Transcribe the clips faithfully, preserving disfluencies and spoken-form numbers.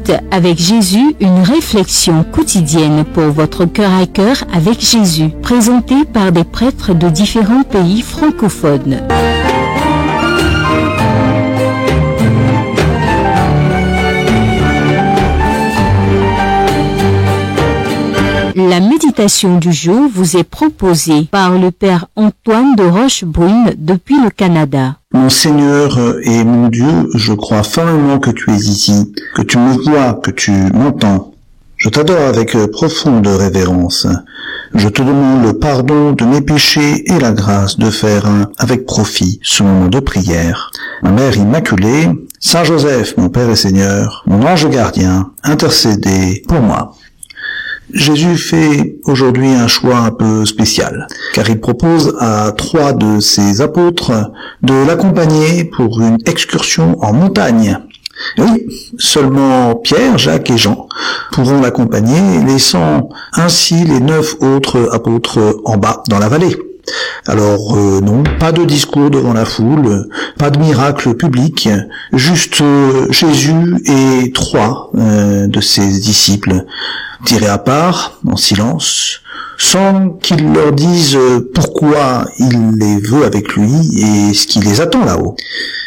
Minutes avec Jésus, une réflexion quotidienne pour votre cœur à cœur avec Jésus, présentée par des prêtres de différents pays francophones. La méditation du jour vous est proposée par le Père Antoine de Rochebrune depuis le Canada. Mon Seigneur et mon Dieu, je crois fermement que tu es ici, que tu me vois, que tu m'entends. Je t'adore avec profonde révérence. Je te demande le pardon de mes péchés et la grâce de faire avec profit ce moment de prière. Ma Mère Immaculée, Saint Joseph, mon Père et Seigneur, mon ange gardien, intercédez pour moi. Jésus fait aujourd'hui un choix un peu spécial, car il propose à trois de ses apôtres de l'accompagner pour une excursion en montagne. Et oui, seulement Pierre, Jacques et Jean pourront l'accompagner, laissant ainsi les neuf autres apôtres en bas dans la vallée. Alors euh, non, pas de discours devant la foule, pas de miracle public, juste euh, Jésus et trois euh, de ses disciples tirés à part, en silence, sans qu'il leur dise pourquoi il les veut avec lui et ce qui les attend là-haut.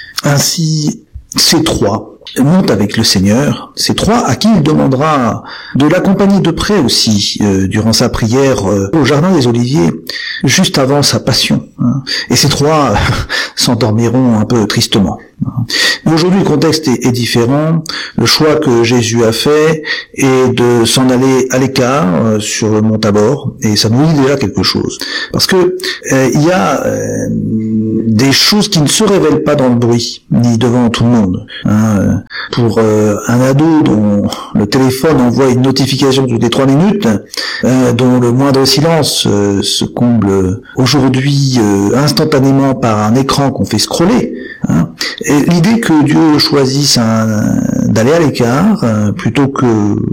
Ainsi, ces trois montent avec le Seigneur, ces trois à qui il demandera de l'accompagner de près aussi euh, durant sa prière euh, au Jardin des Oliviers, juste avant sa passion. Hein. Et ces trois s'endormiront un peu tristement. Mais aujourd'hui, le contexte est, est différent. Le choix que Jésus a fait est de s'en aller à l'écart euh, sur le mont Tabor, et ça nous dit déjà quelque chose. Parce que euh, il y a euh, des choses qui ne se révèlent pas dans le bruit, ni devant tout le monde. Hein. Pour euh, un ado dont le téléphone envoie une notification toutes les trois minutes, euh, dont le moindre silence euh, se comble aujourd'hui euh, instantanément par un écran qu'on fait scroller, hein. Et l'idée que Dieu choisisse un, d'aller à l'écart euh, plutôt que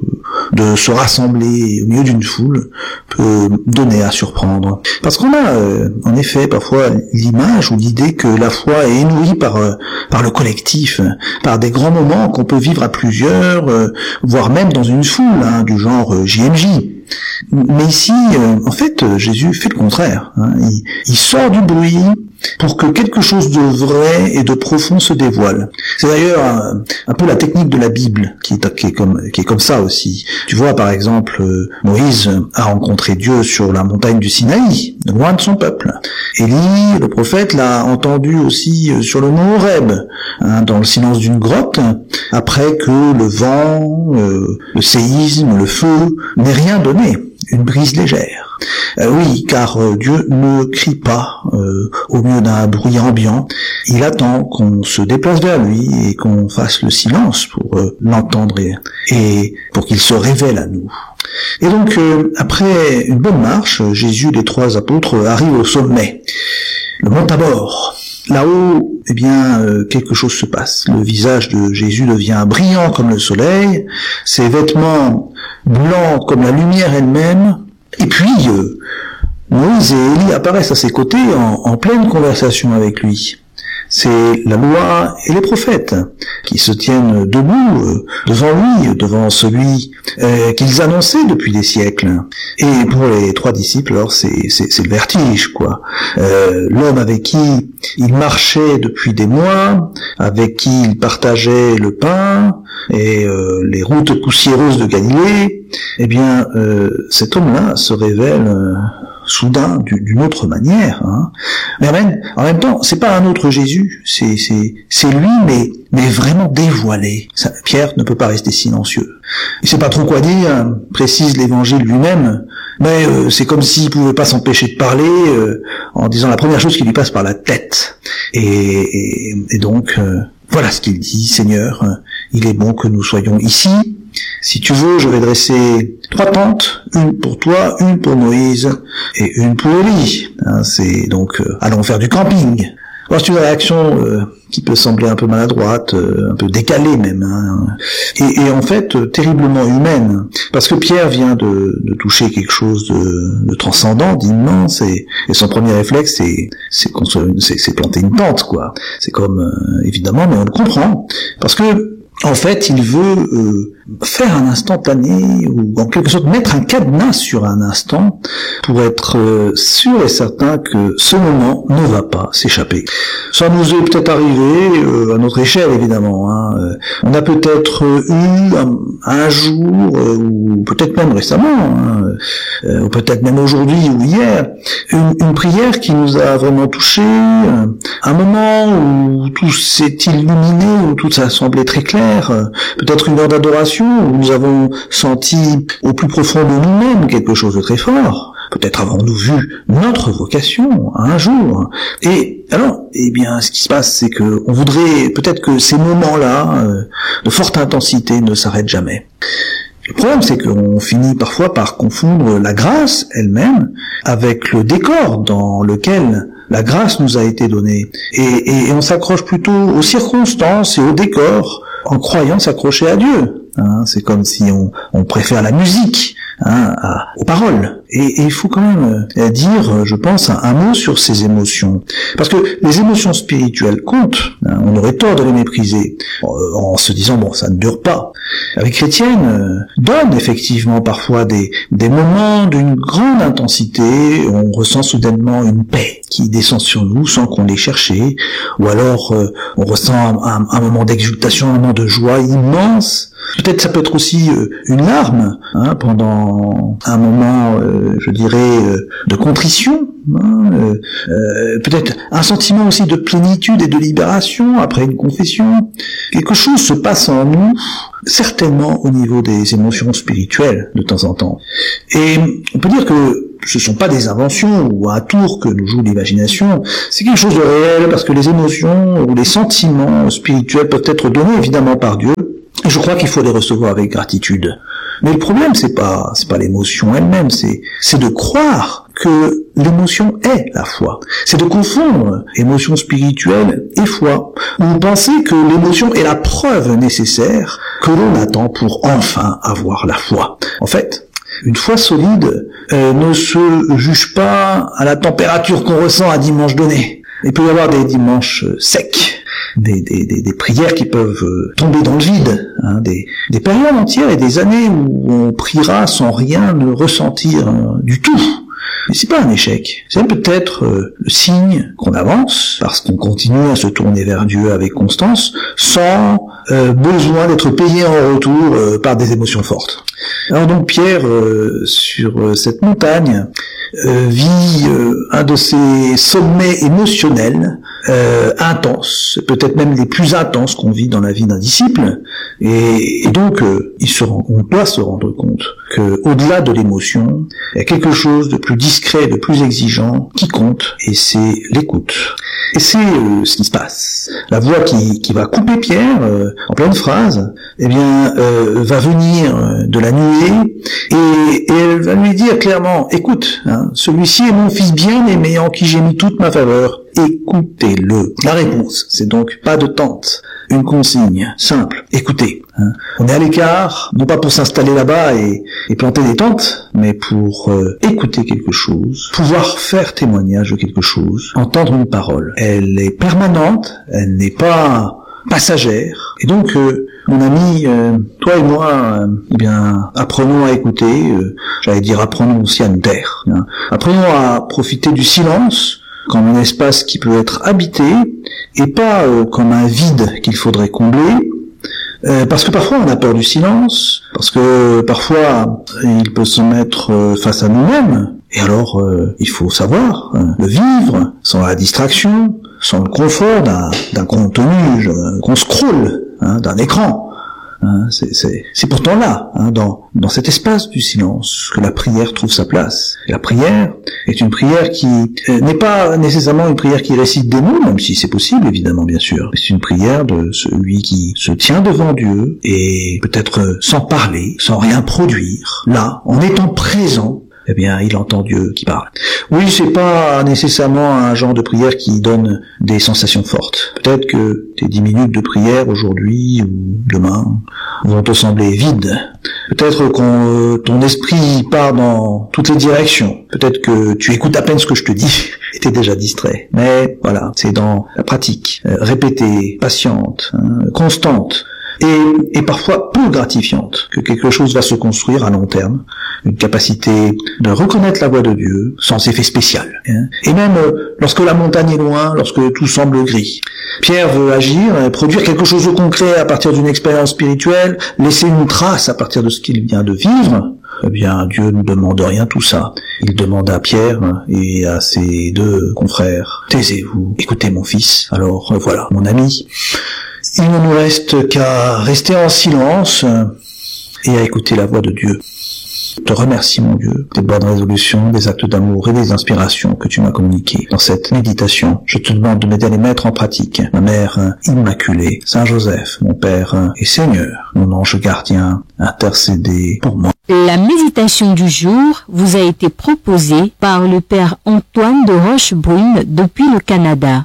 de se rassembler au milieu d'une foule peut donner à surprendre. Parce qu'on a euh, en effet parfois l'image ou l'idée que la foi est nourrie par euh, par le collectif, par des grands moments qu'on peut vivre à plusieurs, euh, voire même dans une foule, hein, du genre euh, J M J. Mais ici, euh, en fait, Jésus fait le contraire. Hein. Il, il sort du bruit pour que quelque chose de vrai et de profond se dévoile. C'est d'ailleurs un, un peu la technique de la Bible qui est, qui est comme qui est comme ça aussi. Tu vois, par exemple, Moïse a rencontré Dieu sur la montagne du Sinaï, loin de son peuple. Élie, le prophète, l'a entendu aussi sur le mont Horeb, hein, dans le silence d'une grotte, après que le vent, euh, le séisme, le feu n'aient rien donné, une brise légère. Euh, oui, car euh, Dieu ne crie pas euh, au milieu d'un bruit ambiant. Il attend qu'on se déplace vers lui et qu'on fasse le silence pour euh, l'entendre et, et pour qu'il se révèle à nous. Et donc, euh, après une bonne marche, Jésus et les trois apôtres arrivent au sommet, le mont Tabor. Là-haut, eh bien, euh, quelque chose se passe. Le visage de Jésus devient brillant comme le soleil, ses vêtements blancs comme la lumière elle-même, et puis euh, Moïse et Élie apparaissent à ses côtés en, en pleine conversation avec lui. C'est la loi et les prophètes qui se tiennent debout euh, devant lui, devant celui euh, qu'ils annonçaient depuis des siècles. Et pour les trois disciples, alors c'est, c'est, c'est le vertige, quoi. Euh, l'homme avec qui il marchait depuis des mois, avec qui il partageait le pain et euh, les routes poussiéreuses de Galilée, eh bien, euh, cet homme-là se révèle euh, soudain d'une autre manière, hein. Mais en même, en même temps, c'est pas un autre Jésus, c'est c'est c'est lui, mais mais vraiment dévoilé. Ça, Pierre ne peut pas rester silencieux. Il sait pas trop quoi dire, hein, précise l'Évangile lui-même, mais euh, c'est comme s'il pouvait pas s'empêcher de parler euh, en disant la première chose qui lui passe par la tête. Et et, et donc euh, voilà ce qu'il dit: Seigneur, euh, il est bon que nous soyons ici. Si tu veux, je vais dresser trois tentes, une pour toi, une pour Moïse et une pour Élie. Hein, c'est donc euh, allons faire du camping. Alors, c'est une réaction euh, qui peut sembler un peu maladroite, euh, un peu décalée même, hein, et, et en fait euh, terriblement humaine, parce que Pierre vient de, de toucher quelque chose de, de transcendant, d'immense, et, et son premier réflexe c'est c'est, c'est, c'est planter une tente, quoi. C'est comme euh, évidemment, mais on le comprend, parce que en fait, il veut euh, faire un instantané, ou en quelque sorte mettre un cadenas sur un instant, pour être euh, sûr et certain que ce moment ne va pas s'échapper. Ça nous est peut-être arrivé, euh, à notre échelle évidemment, hein. Euh, on a peut-être eu un, un jour, euh, ou peut-être même récemment, hein, euh, ou peut-être même aujourd'hui ou hier, une, une prière qui nous a vraiment touchés, euh, un moment où tout s'est illuminé, où tout ça semblait très clair, euh, peut-être une heure d'adoration où nous avons senti au plus profond de nous-mêmes quelque chose de très fort. Peut-être avons-nous vu notre vocation un jour. Et alors, eh bien, ce qui se passe, c'est que on voudrait peut-être que ces moments-là, euh, de forte intensité, ne s'arrêtent jamais. Le problème, c'est qu'on finit parfois par confondre la grâce elle-même avec le décor dans lequel la grâce nous a été donnée. Et, et, et on s'accroche plutôt aux circonstances et au décor en croyant s'accrocher à Dieu. Hein, c'est comme si on, on préfère la musique hein, à, aux paroles. Et, et il faut quand même euh, dire, je pense, un, un mot sur ces émotions. Parce que les émotions spirituelles comptent. Hein, on aurait tort de les mépriser euh, en se disant, bon, ça ne dure pas. La vie chrétienne euh, donne effectivement parfois des, des moments d'une grande intensité. On ressent soudainement une paix qui descend sur nous sans qu'on l'ait cherché. Ou alors, euh, on ressent un, un moment d'exultation, un moment de joie immense. Peut-être ça peut être aussi euh, une larme hein, pendant un moment, euh, je dirais, euh, de contrition. Hein, euh, euh, peut-être un sentiment aussi de plénitude et de libération après une confession. Quelque chose se passe en nous, certainement au niveau des émotions spirituelles de temps en temps. Et on peut dire que ce ne sont pas des inventions ou un tour que nous joue l'imagination, c'est quelque chose de réel parce que les émotions ou les sentiments spirituels peuvent être donnés évidemment par Dieu. Et je crois qu'il faut les recevoir avec gratitude. Mais le problème, c'est pas, c'est pas l'émotion elle-même, c'est, c'est de croire que l'émotion est la foi. C'est de confondre émotion spirituelle et foi. Ou penser que l'émotion est la preuve nécessaire que l'on attend pour enfin avoir la foi. En fait, une foi solide euh, ne se juge pas à la température qu'on ressent un dimanche donné. Il peut y avoir des dimanches secs. Des, des, des, des prières qui peuvent euh, tomber dans le vide, hein, des, des périodes entières et des années où on priera sans rien ne ressentir euh, du tout. Mais c'est pas un échec, c'est peut-être euh, le signe qu'on avance parce qu'on continue à se tourner vers Dieu avec constance sans euh, besoin d'être payé en retour euh, par des émotions fortes. Alors donc Pierre, euh, sur euh, cette montagne, euh, vit euh, un de ces sommets émotionnels euh, intenses, peut-être même les plus intenses qu'on vit dans la vie d'un disciple, et, et donc euh, il se rend, on doit se rendre compte que au-delà de l'émotion, il y a quelque chose de plus discret, de plus exigeant qui compte, et c'est l'écoute. Et c'est euh, ce qui se passe. La voix qui, qui va couper Pierre euh, en pleine phrase, eh bien, euh, va venir de la nuée et, et elle va lui dire clairement, écoute, hein, celui-ci est mon fils bien-aimé en qui j'ai mis toute ma faveur. Écoutez-le. La réponse, c'est donc pas de tente. Une consigne simple. Écoutez. Hein. On est à l'écart, non pas pour s'installer là-bas et, et planter des tentes, mais pour euh, écouter quelque chose, pouvoir faire témoignage de quelque chose, entendre une parole. Elle est permanente, elle n'est pas passagère. Et donc, euh, mon ami, euh, toi et moi, euh, eh bien, apprenons à écouter. Euh, j'allais dire, apprenons aussi à nous taire. Hein. Apprenons à profiter du silence comme un espace qui peut être habité et pas euh, comme un vide qu'il faudrait combler. Euh, parce que parfois on a peur du silence, parce que parfois il peut se mettre euh, face à nous-mêmes, et alors euh, il faut savoir euh, le vivre sans la distraction, sans le confort d'un, d'un contenu euh, qu'on scrolle, hein, d'un écran. Hein, c'est, c'est, c'est pourtant là, hein, dans, dans cet espace du silence, que la prière trouve sa place. Et la prière est une prière qui euh, n'est pas nécessairement une prière qui récite des mots, même si c'est possible, évidemment, bien sûr. C'est une prière de celui qui se tient devant Dieu, et peut-être sans parler, sans rien produire, là, en étant présent, eh bien, il entend Dieu qui parle. Oui, c'est pas nécessairement un genre de prière qui donne des sensations fortes. Peut-être que tes dix minutes de prière aujourd'hui ou demain vont te sembler vides. Peut-être que ton esprit part dans toutes les directions. Peut-être que tu écoutes à peine ce que je te dis et t'es déjà distrait. Mais voilà, c'est dans la pratique, euh, répétée, patiente, hein, constante, et, et parfois peu gratifiante, que quelque chose va se construire à long terme, une capacité de reconnaître la voix de Dieu sans effet spécial. Hein. Et même euh, lorsque la montagne est loin, lorsque tout semble gris, Pierre veut agir, euh, produire quelque chose de concret à partir d'une expérience spirituelle, laisser une trace à partir de ce qu'il vient de vivre. Eh bien, Dieu ne demande rien tout ça. Il demande à Pierre et à ses deux confrères, taisez-vous, écoutez mon fils. Alors, voilà, mon ami, il ne nous reste qu'à rester en silence et à écouter la voix de Dieu. Je te remercie, mon Dieu, des bonnes résolutions, des actes d'amour et des inspirations que tu m'as communiquées dans cette méditation. Je te demande de m'aider à les mettre en pratique. Ma mère immaculée, Saint Joseph, mon Père et Seigneur, mon ange gardien, intercédez pour moi. La méditation du jour vous a été proposée par le Père Antoine de Rochebrune depuis le Canada.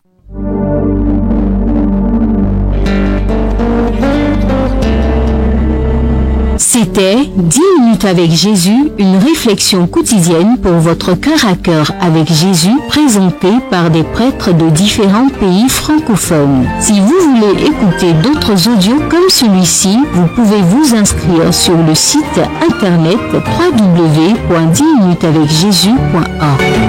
C'était dix minutes avec Jésus, une réflexion quotidienne pour votre cœur à cœur avec Jésus, présentée par des prêtres de différents pays francophones. Si vous voulez écouter d'autres audios comme celui-ci, vous pouvez vous inscrire sur le site internet w w w point dix minutes avec jésus point org.